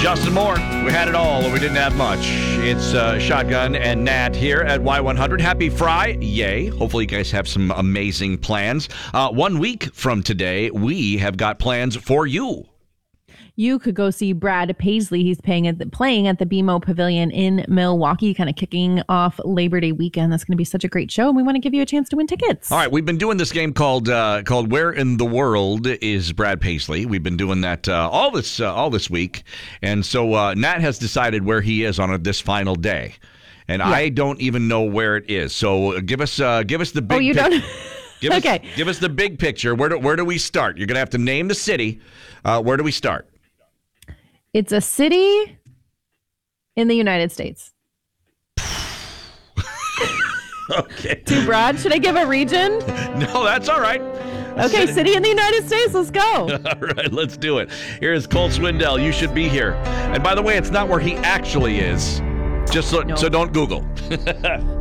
Justin Moore. We had it all, or we didn't have much. It's Shotgun and Nat here at Y100. Happy Fry. Yay. Hopefully you guys have some amazing plans. 1 week from today, we have got plans for you. You could go see Brad Paisley. He's playing at the BMO Pavilion in Milwaukee, kind of kicking off Labor Day weekend. That's going to be such a great show, and we want to give you a chance to win tickets. All right, we've been doing this game called Where in the World is Brad Paisley? We've been doing that all this week, and so Nat has decided where he is on this final day, and yeah. I don't even know where it is. So give us the big. Oh, you don't. Okay. Give us the big picture. Where do we start? You're going to have to name the city. Where do we start? It's a city in the United States. Okay. Too broad? Should I give a region? No, that's all right. Okay, city in the United States. Let's go. All right, let's do it. Here's Cole Swindell. You should be here. And by the way, it's not where he actually is. Just so don't Google.